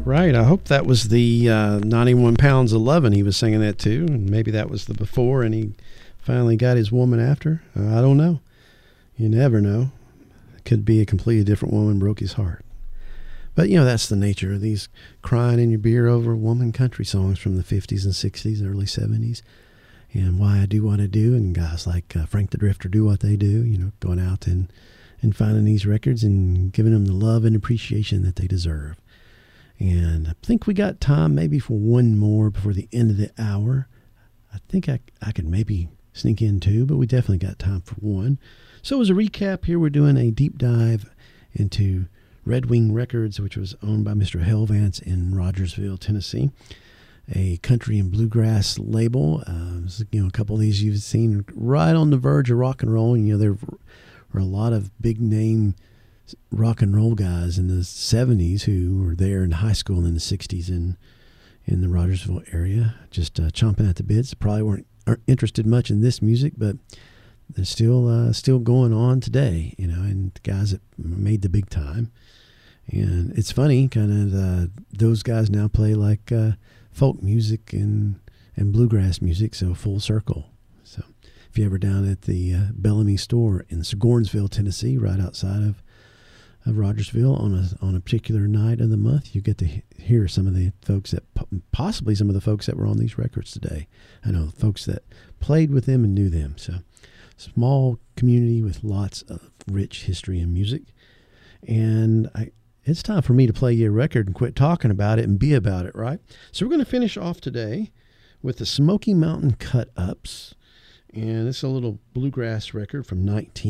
Right. I hope that was the 91 Pounds of Lovin' he was singing that too. And maybe that was the before and he finally got his woman after. I don't know. You never know. It could be a completely different woman broke his heart. But, that's the nature of these crying in your beer over woman country songs from the 50s and 60s, early 70s. And Why I Do What I Do. And guys like Frank the Drifter do what they do, going out and finding these records and giving them the love and appreciation that they deserve. And I think we got time maybe for one more before the end of the hour. I think I could maybe sneak in two, but we definitely got time for one. So as a recap here, we're doing a deep dive into Red Wing Records, which was owned by Mr. Hellvance in Rogersville, Tennessee, a country and bluegrass label. A couple of these you've seen right on the verge of rock and roll. And, there were a lot of big name rock and roll guys in the 70s who were there in high school in the 60s in the Rogersville area, just chomping at the bits. Probably aren't interested much in this music, but they're still going on today, and the guys that made the big time. And it's funny, kind of those guys now play like folk music and bluegrass music, so full circle. So if you're ever down at the Bellamy store in Sigornsville, Tennessee, right outside of Rogersville on a particular night of the month, you get to hear some of the folks that possibly some of the folks that were on these records today. I know folks that played with them and knew them. So small community with lots of rich history and music. And it's time for me to play you a record and quit talking about it and be about it, right? So we're going to finish off today with the Smoky Mountain Cut-Ups. And it's a little bluegrass record from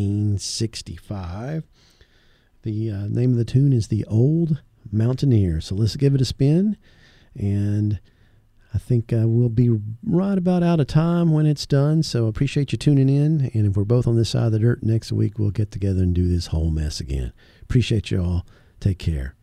1965. The name of the tune is The Old Mountaineer. So let's give it a spin. And I think we'll be right about out of time when it's done. So I appreciate you tuning in. And if we're both on this side of the dirt next week, we'll get together and do this whole mess again. Appreciate you all. Take care.